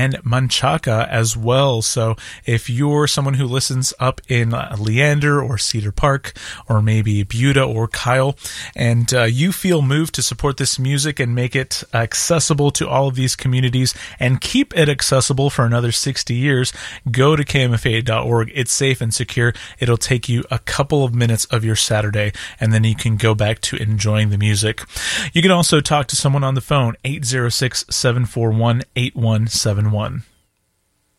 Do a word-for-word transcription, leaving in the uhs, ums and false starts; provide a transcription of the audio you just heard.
and Manchaca as well. So if you're someone who listens up in uh, Leander or Cedar Park or maybe Buda or Kyle, and uh, you feel moved to support this music and make it accessible to all of these communities and keep it accessible for another sixty years, go to K M F A dot org. It's safe and secure. It'll take you a couple of minutes of your Saturday, and then you can go back to enjoying the music. You can also talk to someone on the phone, eight zero six, seven four one, eight one seven one.